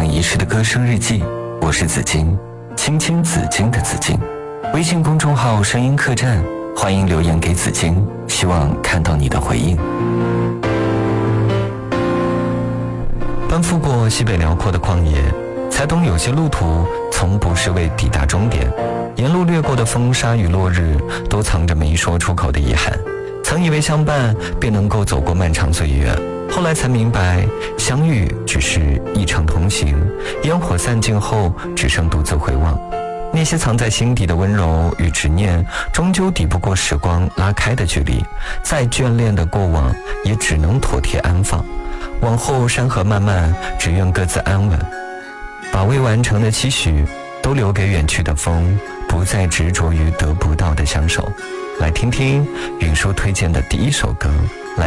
生一世的歌声日记，我是紫金，青青紫金的紫金。微信公众号声音客栈，欢迎留言给紫金，希望看到你的回应。奔赴过西北辽阔的旷野，才懂有些路途从不是为抵达终点，沿路掠过的风沙与落日都藏着没说出口的遗憾。曾以为相伴便能够走过漫长岁月，后来才明白，相遇只是一程同行，烟火散尽后只剩独自回望。那些藏在心底的温柔与执念，终究抵不过时光拉开的距离，再眷恋的过往也只能妥帖安放。往后山河漫漫，只愿各自安稳，把未完成的期许都留给远去的风，不再执着于得不到的相守。来听听允叔推荐的第一首歌。